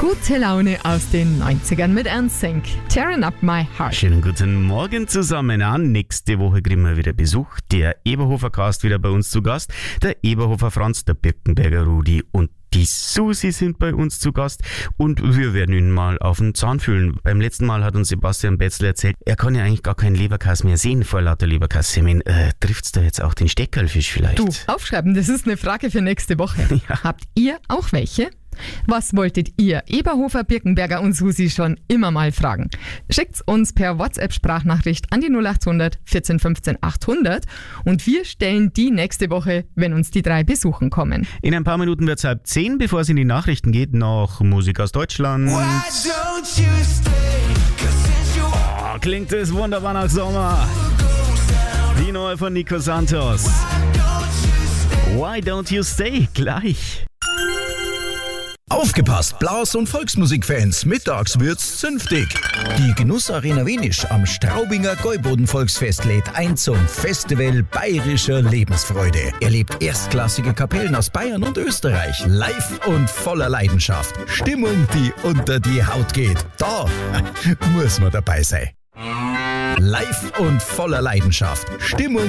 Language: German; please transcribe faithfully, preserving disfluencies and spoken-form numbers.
Gute Laune aus den neunzigern mit Ernst Senk. Tearing Up My Heart. Schönen guten Morgen zusammen. An. Nächste Woche kriegen wir wieder Besuch. Der Eberhofer Cast wieder bei uns zu Gast. Der Eberhofer Franz, der Birkenberger Rudi und die Susi sind bei uns zu Gast und wir werden ihn mal auf den Zahn fühlen. Beim letzten Mal hat uns Sebastian Betzler erzählt, er kann ja eigentlich gar keinen Leberkass mehr sehen vor lauter Leberkass-Semen. Äh, trifft's da jetzt auch den Steckerlfisch vielleicht? Du, aufschreiben, das ist eine Frage für nächste Woche. Ja. Habt ihr auch welche? Was wolltet ihr, Eberhofer, Birkenberger und Susi, schon immer mal fragen? Schickt's uns per WhatsApp-Sprachnachricht an die null acht hundert vierzehn fünfzehn achthundert und wir stellen die nächste Woche, wenn uns die drei besuchen kommen. In ein paar Minuten wird's halb zehn, bevor es in die Nachrichten geht, noch Musik aus Deutschland. Oh, klingt es wunderbar nach Sommer. Die neue von Nico Santos. Why don't you stay? Gleich. Aufgepasst, Blas- und Volksmusikfans, mittags wird's zünftig. Die Genussarena Wenisch am Straubinger Gäuboden-Volksfest lädt ein zum Festival bayerischer Lebensfreude. Erlebt erstklassige Kapellen aus Bayern und Österreich, live und voller Leidenschaft. Stimmung, die unter die Haut geht. Da muss man dabei sein. Live und voller Leidenschaft. Stimmung